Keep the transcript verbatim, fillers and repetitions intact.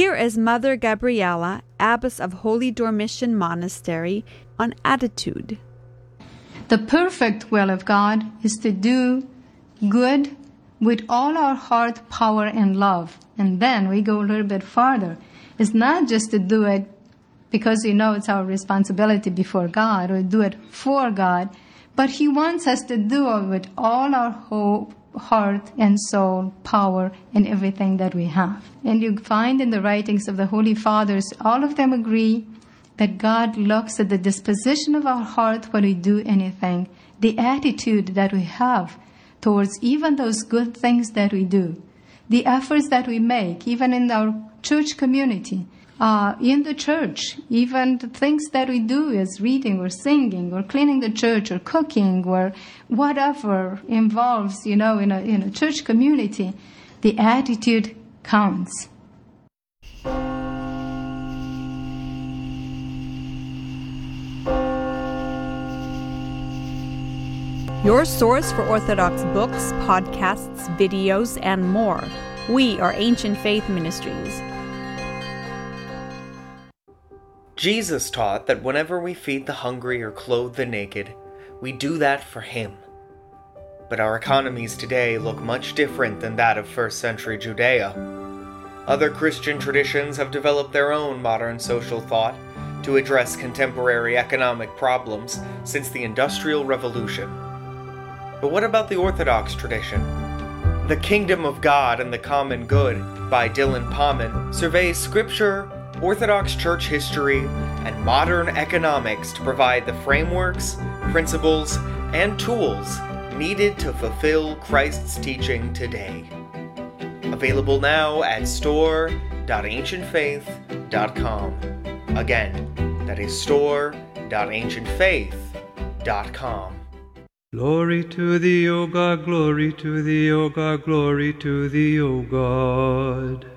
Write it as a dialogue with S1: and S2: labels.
S1: Here is Mother Gabriella, Abbess of Holy Dormition Monastery, on attitude.
S2: The perfect will of God is to do good with all our heart, power, and love. And then we go a little bit farther. It's not just to do it because we know it's our responsibility before God, or do it for God, but He wants us to do it with all our hope, heart and soul, power, and everything that we have. And you find in the writings of the Holy Fathers, all of them agree that God looks at the disposition of our heart when we do anything, the attitude that we have towards even those good things that we do, the efforts that we make, even in our church community, uh, in the church, even the things that we do as reading or singing or cleaning the church or cooking or whatever involves, you know, in a, in a church community, the attitude counts.
S1: Your source for Orthodox books, podcasts, videos, and more. We are Ancient Faith Ministries.
S3: Jesus taught that whenever we feed the hungry or clothe the naked, we do that for Him. But our economies today look much different than that of first century Judea. Other Christian traditions have developed their own modern social thought to address contemporary economic problems since the Industrial Revolution. But what about the Orthodox tradition? The Kingdom of God and the Common Good by Dylan Pauman surveys scripture, Orthodox church history, and modern economics to provide the frameworks, principles, and tools needed to fulfill Christ's teaching today. Available now at store dot ancient faith dot com. Again, that is store dot ancient faith dot com.
S4: Glory to thee, O God, glory to thee, O God, glory to thee, O God.